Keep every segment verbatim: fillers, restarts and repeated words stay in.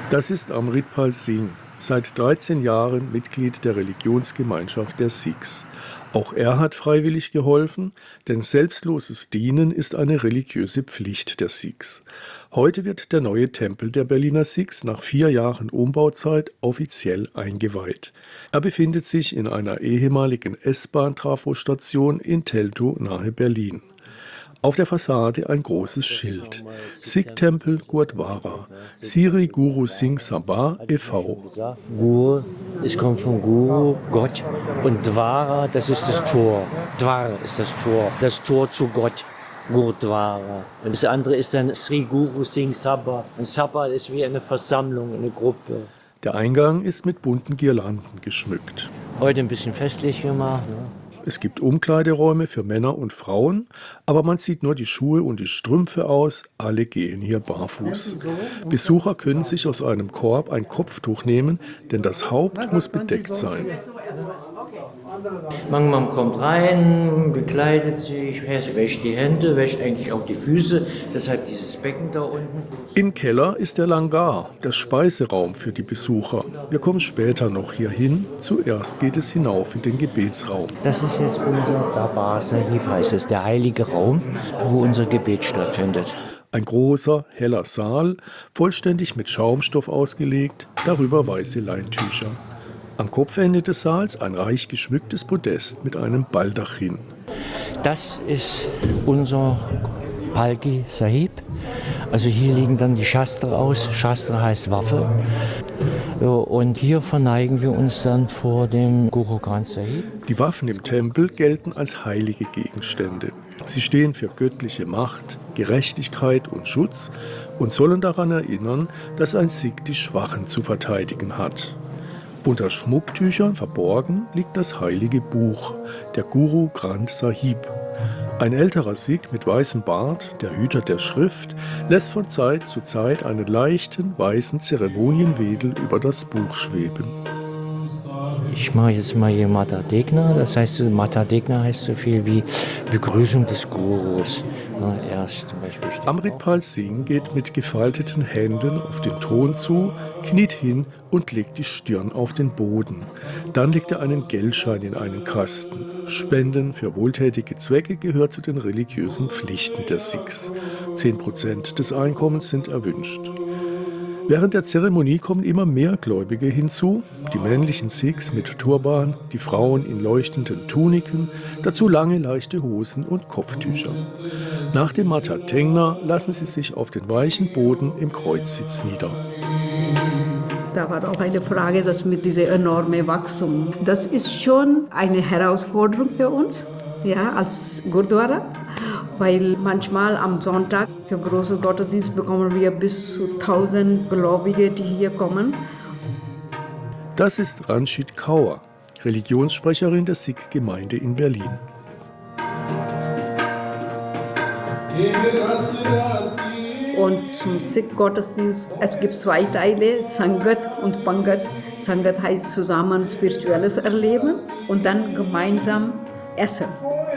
Das ist Amritpal Singh, seit dreizehn Jahren Mitglied der Religionsgemeinschaft der Sikhs. Auch er hat freiwillig geholfen, denn selbstloses Dienen ist eine religiöse Pflicht der Sikhs. Heute wird der neue Tempel der Berliner Sikhs nach vier Jahren Umbauzeit offiziell eingeweiht. Er befindet sich in einer ehemaligen S-Bahn-Trafostation in Teltow nahe Berlin. Auf der Fassade ein großes Schild. Sikh-Tempel Gurdwara, Sri Guru Singh Sabha e V Guru, es kommt von Guru, Gott, und Dwara, das ist das Tor. Dwar ist das Tor, das Tor zu Gott, Gurdwara. Und das andere ist dann Sri Guru Singh Sabha. Und Sabha ist wie eine Versammlung, eine Gruppe. Der Eingang ist mit bunten Girlanden geschmückt. Heute ein bisschen festlich gemacht. Ne? Es gibt Umkleideräume für Männer und Frauen, aber man zieht nur die Schuhe und die Strümpfe aus, alle gehen hier barfuß. Besucher können sich aus einem Korb ein Kopftuch nehmen, denn das Haupt muss bedeckt sein. Man kommt rein, bekleidet sich, wäscht die Hände, wäscht eigentlich auch die Füße, deshalb dieses Becken da unten. Im Keller ist der Langar, der Speiseraum für die Besucher. Wir kommen später noch hier hin, zuerst geht es hinauf in den Gebetsraum. Das ist jetzt unser Darbar Sahib, heißt es, der heilige Raum, wo unser Gebet stattfindet. Ein großer, heller Saal, vollständig mit Schaumstoff ausgelegt, darüber weiße Leintücher. Am Kopfende des Saals ein reich geschmücktes Podest mit einem Baldachin. Das ist unser Palki Sahib. Also hier liegen dann die Shastra aus. Shastra heißt Waffe. Und hier verneigen wir uns dann vor dem Guru Granth Sahib. Die Waffen im Tempel gelten als heilige Gegenstände. Sie stehen für göttliche Macht, Gerechtigkeit und Schutz und sollen daran erinnern, dass ein Sikh die Schwachen zu verteidigen hat. Unter Schmucktüchern verborgen liegt das heilige Buch, der Guru Granth Sahib. Ein älterer Sikh mit weißem Bart, der Hüter der Schrift, lässt von Zeit zu Zeit einen leichten, weißen Zeremonienwedel über das Buch schweben. Ich mache jetzt mal hier Mata Degna, das heißt, Mata Degna heißt so viel wie Begrüßung des Gurus. Erst zum Beispiel Amritpal Singh geht mit gefalteten Händen auf den Thron zu, kniet hin und legt die Stirn auf den Boden. Dann legt er einen Geldschein in einen Kasten. Spenden für wohltätige Zwecke gehört zu den religiösen Pflichten der Sikhs. Zehn Prozent des Einkommens sind erwünscht. Während der Zeremonie kommen immer mehr Gläubige hinzu, die männlichen Sikhs mit Turban, die Frauen in leuchtenden Tuniken, dazu lange leichte Hosen und Kopftücher. Nach dem Mata Tengna lassen sie sich auf den weichen Boden im Kreuzsitz nieder. Da war auch eine Frage, das mit diesem enormen Wachstum. Das ist schon eine Herausforderung für uns, ja, als Gurdwara. Weil manchmal am Sonntag für große Gottesdienst bekommen wir bis zu tausend Gläubige, die hier kommen. Das ist Ranjit Kaur, Religionssprecherin der Sikh-Gemeinde in Berlin. Und zum Sikh-Gottesdienst, es gibt zwei Teile, Sangat und Pangat. Sangat heißt zusammen spirituelles Erleben und dann gemeinsam Essen.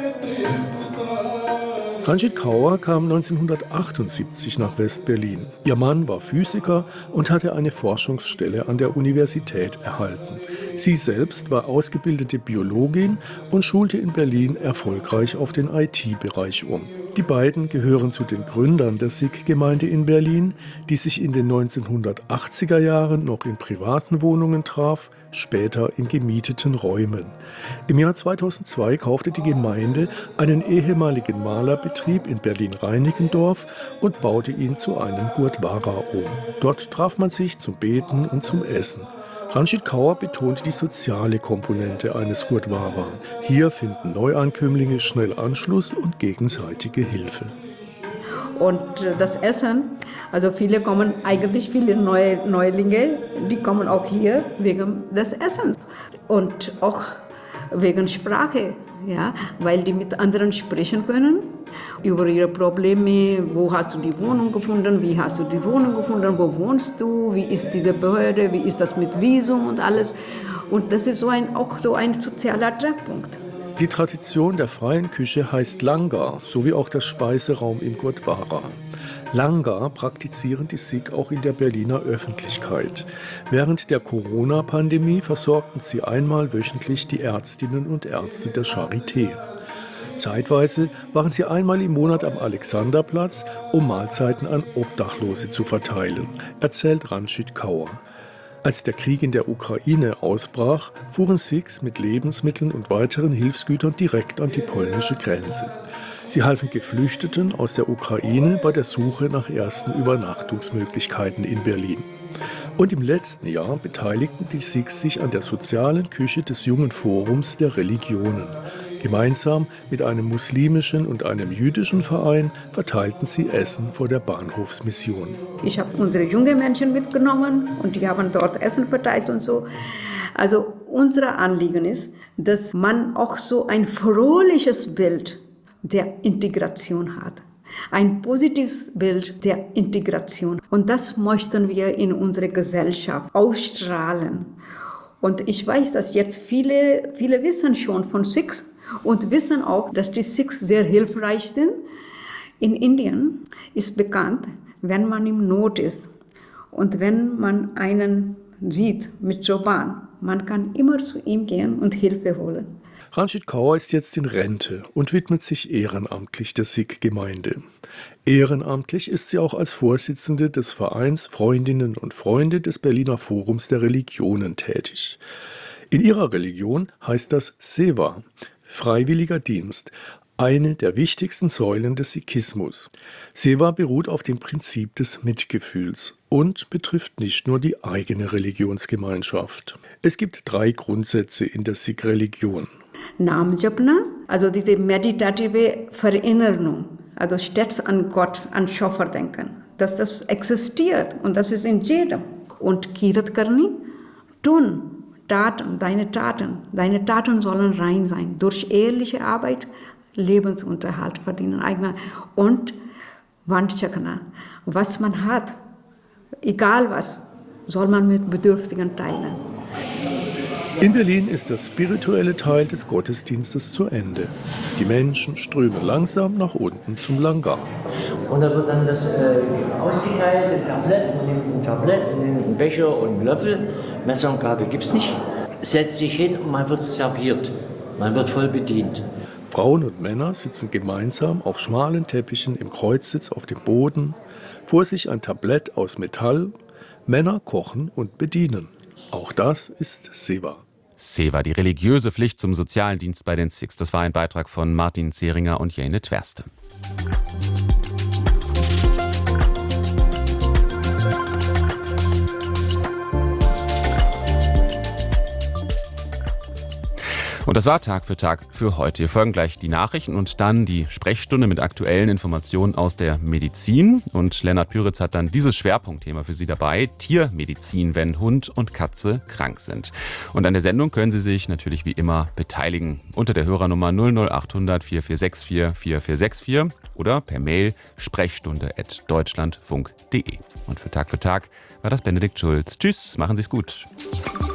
Ranjit Kaur kam neunzehnhundertachtundsiebzig nach West-Berlin. Ihr Mann war Physiker und hatte eine Forschungsstelle an der Universität erhalten. Sie selbst war ausgebildete Biologin und schulte in Berlin erfolgreich auf den I T-Bereich um. Die beiden gehören zu den Gründern der Sikh-Gemeinde in Berlin, die sich in den neunzehnhundertachtziger Jahren noch in privaten Wohnungen traf, später in gemieteten Räumen. Im Jahr zweitausendzwei kaufte die Gemeinde einen ehemaligen Malerbetrieb in Berlin-Reinickendorf und baute ihn zu einem Gurdwara um. Dort traf man sich zum Beten und zum Essen. Ranjit Kaur betonte die soziale Komponente eines Gurdwara. Hier finden Neuankömmlinge schnell Anschluss und gegenseitige Hilfe. Und das Essen, also viele kommen, eigentlich viele Neu Neulinge, die kommen auch hier wegen des Essens und auch wegen Sprache, ja, weil die mit anderen sprechen können über ihre Probleme. Wo hast du die Wohnung gefunden? Wie hast du die Wohnung gefunden? Wo wohnst du? Wie ist diese Behörde? Wie ist das mit Visum und alles? Und das ist so ein, auch so ein sozialer Treffpunkt. Die Tradition der freien Küche heißt Langar, sowie auch der Speiseraum im Gurdwara. Langar praktizieren die Sikh auch in der Berliner Öffentlichkeit. Während der Corona-Pandemie versorgten sie einmal wöchentlich die Ärztinnen und Ärzte der Charité. Zeitweise waren sie einmal im Monat am Alexanderplatz, um Mahlzeiten an Obdachlose zu verteilen, erzählt Ranjit Kaur. Als der Krieg in der Ukraine ausbrach, fuhren Sikhs mit Lebensmitteln und weiteren Hilfsgütern direkt an die polnische Grenze. Sie halfen Geflüchteten aus der Ukraine bei der Suche nach ersten Übernachtungsmöglichkeiten in Berlin. Und im letzten Jahr beteiligten die Sikhs sich an der sozialen Küche des Jungen Forums der Religionen. Gemeinsam mit einem muslimischen und einem jüdischen Verein verteilten sie Essen vor der Bahnhofsmission. Ich habe unsere jungen Menschen mitgenommen und die haben dort Essen verteilt und so. Also unser Anliegen ist, dass man auch so ein fröhliches Bild der Integration hat. Ein positives Bild der Integration. Und das möchten wir in unserer Gesellschaft ausstrahlen. Und ich weiß, dass jetzt viele, viele wissen schon von Sikhs und wissen auch, dass die Sikhs sehr hilfreich sind. In Indien ist bekannt, wenn man in Not ist und wenn man einen sieht mit Turban, man kann immer zu ihm gehen und Hilfe holen. Ranjit Kaur ist jetzt in Rente und widmet sich ehrenamtlich der Sikh-Gemeinde. Ehrenamtlich ist sie auch als Vorsitzende des Vereins Freundinnen und Freunde des Berliner Forums der Religionen tätig. In ihrer Religion heißt das Seva, freiwilliger Dienst, eine der wichtigsten Säulen des Sikhismus. Seva beruht auf dem Prinzip des Mitgefühls und betrifft nicht nur die eigene Religionsgemeinschaft. Es gibt drei Grundsätze in der Sikh-Religion. Nam Japna, also diese meditative Verinnerung, also stets an Gott, an Schöpfer denken, dass das existiert und das ist in jedem. Und Kirat Karni, tun, Taten, deine Taten, deine Taten sollen rein sein, durch ehrliche Arbeit Lebensunterhalt verdienen. Und Vanchakana, was man hat, egal was, soll man mit Bedürftigen teilen. In Berlin ist der spirituelle Teil des Gottesdienstes zu Ende. Die Menschen strömen langsam nach unten zum Langar. Und da wird dann das äh, ausgeteilt, ein Tablett, man nimmt ein Tablett, man nimmt einen Becher und einen Löffel. Messer und Gabel gibt es nicht. Setzt sich hin und man wird serviert. Man wird voll bedient. Frauen und Männer sitzen gemeinsam auf schmalen Teppichen im Kreuzsitz auf dem Boden. Vor sich ein Tablett aus Metall. Männer kochen und bedienen. Auch das ist Seva. Seva, die religiöse Pflicht zum sozialen Dienst bei den Sikhs. Das war ein Beitrag von Martin Zeringer und Jane Twerste. Und das war Tag für Tag für heute. Hier folgen gleich die Nachrichten und dann die Sprechstunde mit aktuellen Informationen aus der Medizin. Und Lennart Püritz hat dann dieses Schwerpunktthema für Sie dabei: Tiermedizin, wenn Hund und Katze krank sind. Und an der Sendung können Sie sich natürlich wie immer beteiligen. Unter der Hörernummer null null acht hundert vier vier sechs vier vier vier sechs vier oder per Mail sprechstunde at deutschlandfunk punkt de. Und für Tag für Tag war das Benedikt Schulz. Tschüss, machen Sie es gut.